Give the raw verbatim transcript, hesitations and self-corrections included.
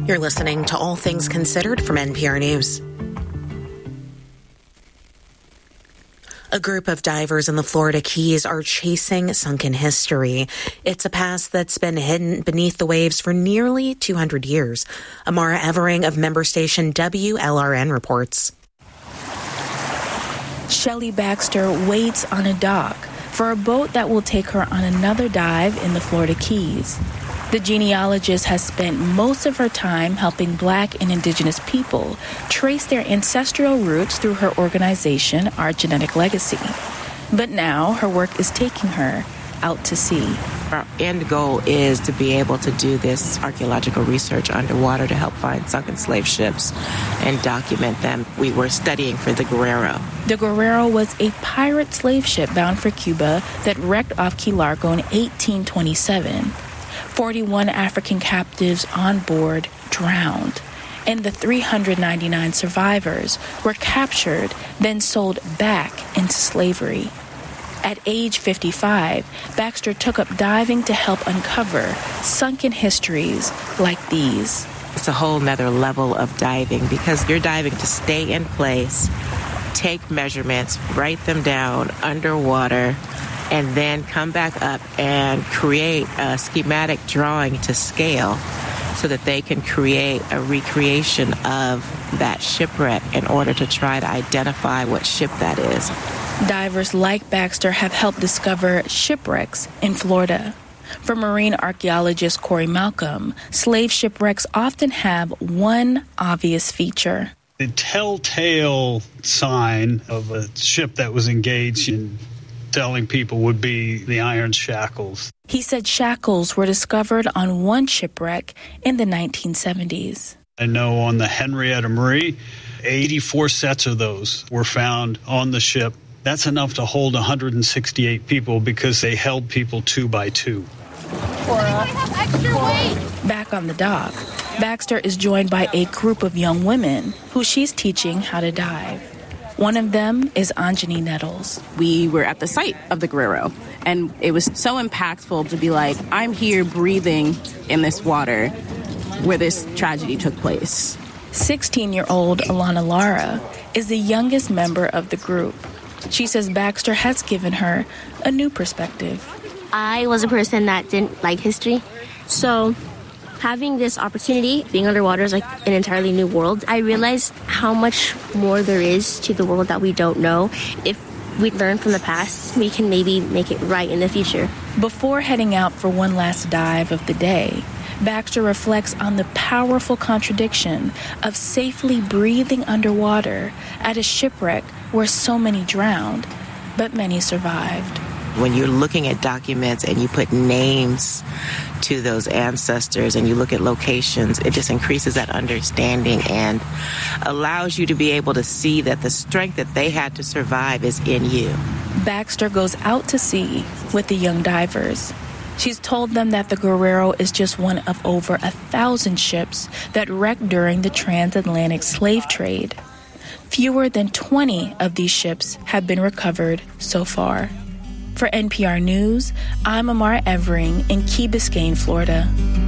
You're listening to All Things Considered from N P R News. A group of divers in the Florida Keys are chasing sunken history. It's a past that's been hidden beneath the waves for nearly two hundred years. Amara Evering of member station W L R N reports. Shelley Baxter waits on a dock for a boat that will take her on another dive in the Florida Keys. The genealogist has spent most of her time helping Black and Indigenous people trace their ancestral roots through her organization, Our Genetic Legacy. But now her work is taking her out to sea. Our end goal is to be able to do this archaeological research underwater to help find sunken slave ships and document them. We were studying for the Guerrero. The Guerrero was a pirate slave ship bound for Cuba that wrecked off Key Largo in eighteen twenty-seven. forty-one African captives on board drowned, and the three hundred ninety-nine survivors were captured, then sold back into slavery. At age fifty-five, Baxter took up diving to help uncover sunken histories like these. It's a whole nother level of diving because you're diving to stay in place, take measurements, write them down underwater, and then come back up and create a schematic drawing to scale so that they can create a recreation of that shipwreck in order to try to identify what ship that is. Divers like Baxter have helped discover shipwrecks in Florida. For marine archaeologist Corey Malcolm, slave shipwrecks often have one obvious feature. The telltale sign of a ship that was engaged in telling people would be the iron shackles. He said shackles were discovered on one shipwreck in the nineteen seventies. I know on the Henrietta Marie, eighty-four sets of those were found on the ship. That's enough to hold one hundred sixty-eight people because they held people two by two. Back on the dock, Baxter is joined by a group of young women who she's teaching how to dive. One of them is Anjani Nettles. We were at the site of the Guerrero, and it was so impactful to be like, I'm here breathing in this water where this tragedy took place. sixteen-year-old Alana Lara is the youngest member of the group. She says Baxter has given her a new perspective. I was a person that didn't like history, so having this opportunity, being underwater is like an entirely new world. I realized how much more there is to the world that we don't know. If we learn from the past, we can maybe make it right in the future. Before heading out for one last dive of the day, Baxter reflects on the powerful contradiction of safely breathing underwater at a shipwreck where so many drowned, but many survived. When you're looking at documents and you put names to those ancestors and you look at locations, it just increases that understanding and allows you to be able to see that the strength that they had to survive is in you. Baxter goes out to sea with the young divers. She's told them that the Guerrero is just one of over a thousand ships that wrecked during the transatlantic slave trade. Fewer than twenty of these ships have been recovered so far. For N P R News, I'm Amara Evering in Key Biscayne, Florida.